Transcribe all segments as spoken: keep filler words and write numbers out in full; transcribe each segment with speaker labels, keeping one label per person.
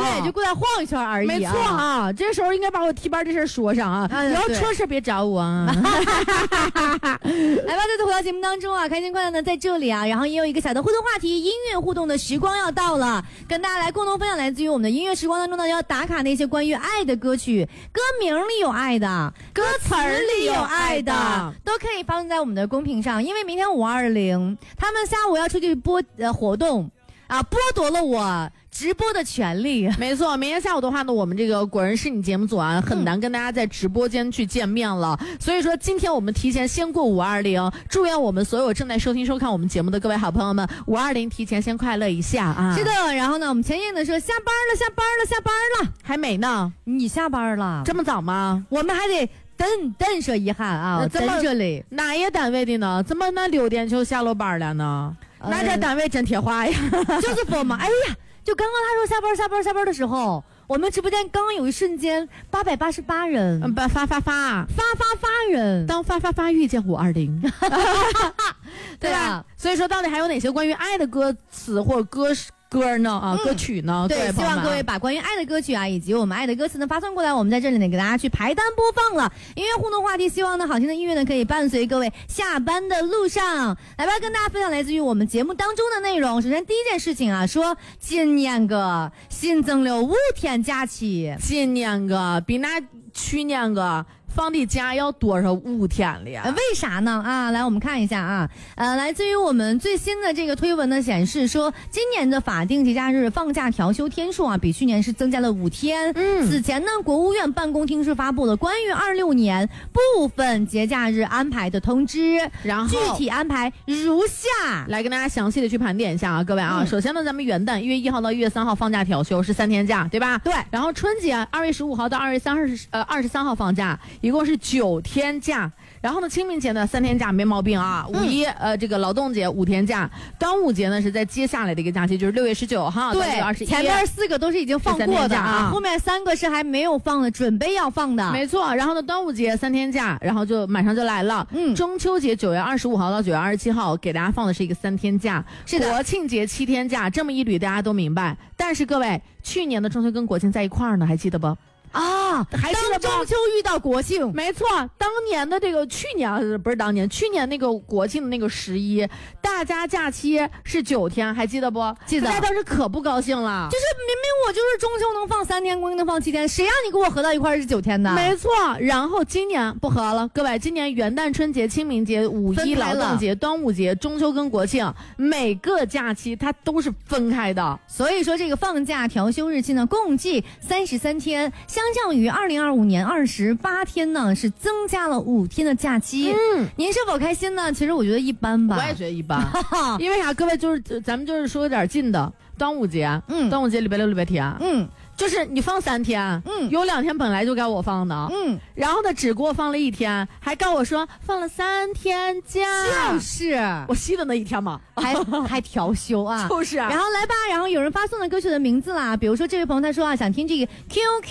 Speaker 1: 对，就过来晃一圈而已、啊。
Speaker 2: 没错啊，这时候应该把我替班这事说上啊，
Speaker 1: 啊
Speaker 2: 以后出事别找我啊。
Speaker 1: 来吧，再次回到节目当中啊，开心快乐呢在这里啊，然后也有一个小的互动话题，音乐互动的时光要到了，跟大家来共同分享来自于我们的音乐时光当中呢要打卡那些关于爱的歌曲，歌名里有爱的，歌词里有爱的，都可以发送在我们的公屏上，因为明天五二零他们下午要出去播呃活动啊，剥夺了我直播的权利。
Speaker 2: 没错，明天下午的话呢，我们这个果然是你节目组啊，很难跟大家在直播间去见面了。嗯、所以说，今天我们提前先过五二零，祝愿我们所有正在收听收看我们节目的各位好朋友们，五二零提前先快乐一下啊！
Speaker 1: 是的，然后呢，我们前面的说下班了，下班了，下班了，
Speaker 2: 还没呢？
Speaker 1: 你下班了？
Speaker 2: 这么早吗？
Speaker 1: 我们还得等等说一下啊，等这里
Speaker 2: 哪一单位的呢？怎么那六点就下了班了呢？
Speaker 1: 呃、
Speaker 2: 那这单位真贴话呀，
Speaker 1: 就是说嘛，哎呀。就刚刚他说下班下班下班的时候，我们直播间刚刚有一瞬间八百八十八人，
Speaker 2: 嗯，发发发发
Speaker 1: 发发发人，
Speaker 2: 当发发发遇见五二零，
Speaker 1: 对吧？
Speaker 2: 所以说，到底还有哪些关于爱的歌词或者歌歌呢？啊，嗯、歌曲呢？
Speaker 1: 对，希望各位把关于爱的歌曲啊，以及我们爱的歌词呢发送过来，我们在这里呢给大家去排单播放了。音乐互动话题，希望呢好听的音乐呢可以伴随各位下班的路上。来吧，跟大家分享来自于我们节目当中的内容。首先第一件事情啊，说今年个新增了五天假期，
Speaker 2: 今年个比那去年个放的假要多少五天了呀？
Speaker 1: 呃、为啥呢？啊，来我们看一下啊，呃，来自于我们最新的这个推文呢显示说，今年的法定节假日放假调休天数啊，比去年是增加了五天。嗯，此前呢，国务院办公厅是发布了关于二六年部分节假日安排的通知，
Speaker 2: 然后
Speaker 1: 具体安排如下，
Speaker 2: 来跟大家详细的去盘点一下啊，各位啊，嗯、首先呢，咱们元旦一月一号到一月三号放假调休是三天假，对吧？
Speaker 1: 对。
Speaker 2: 然后春节二月十五号到二月三十呃二十三号放假。一共是九天假，然后呢，清明节呢三天假没毛病啊。五一、嗯、呃这个劳动节五天假，端午节呢是在接下来的一个假期，就是六月十九号到六月二十一。
Speaker 1: 前面四个都是已经放过的啊，后面三个是还没有放的，准备要放的。
Speaker 2: 没错，然后呢，端午节三天假，然后就马上就来了。嗯，中秋节九月二十五号到九月二十七号给大家放的是一个三天假，
Speaker 1: 是的。
Speaker 2: 国庆节七天假，这么一捋大家都明白。但是各位，去年的中秋跟国庆在一块儿呢，还记得不？
Speaker 1: 啊，
Speaker 2: 还记得
Speaker 1: 中秋遇到国庆，
Speaker 2: 没错，当年的这个去年不是当年，去年那个国庆的那个十一，大家假期是九天，还记得不？
Speaker 1: 记得。
Speaker 2: 大家当时可不高兴了，
Speaker 1: 就是明明我就是中秋能放三天，国庆能放七天，谁让你给我合到一块是九天的？
Speaker 2: 没错。然后今年不合了，各位，今年元旦、春节、清明节、五一劳动节、端午节、中秋跟国庆每个假期它都是分开的，
Speaker 1: 所以说这个放假调休日期呢，共计三十三天。相较于二零二五年二十八天呢，是增加了五天的假期。嗯，您是否开心呢？其实我觉得一般吧。
Speaker 2: 我也觉得一般，因为啥？各位就是咱们就是说有点近的端午节，嗯，端午节礼拜六、礼拜天，嗯。就是你放三天，嗯，有两天本来就该我放的，嗯，然后呢只给我放了一天，还告我说放了三天假，
Speaker 1: 就是
Speaker 2: 我吸的那一天嘛，
Speaker 1: 还还调休啊，
Speaker 2: 就是啊。
Speaker 1: 然后来吧，然后有人发送的歌曲的名字啦，比如说这位朋友他说啊想听这个 Q Q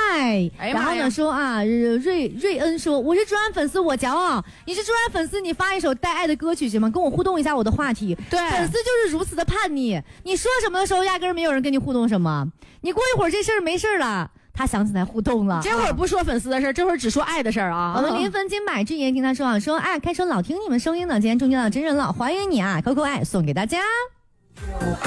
Speaker 1: I，哎、然后呢说啊瑞瑞恩说我是朱安粉丝我骄傲，你是朱安粉丝你发一首带爱的歌曲行吗？跟我互动一下我的话题，
Speaker 2: 对，
Speaker 1: 粉丝就是如此的叛逆，你说什么的时候压根儿没有人跟你互动什么，你过一会儿这事儿没事了，他想起来互动了。
Speaker 2: 这会儿不说粉丝的事儿，这会儿只说爱的事儿啊。
Speaker 1: 我们临汾金百之言听他说啊，说哎，开车老听你们声音呢，今天终于到真人了，欢迎你啊 ，Q Q 爱送给大家。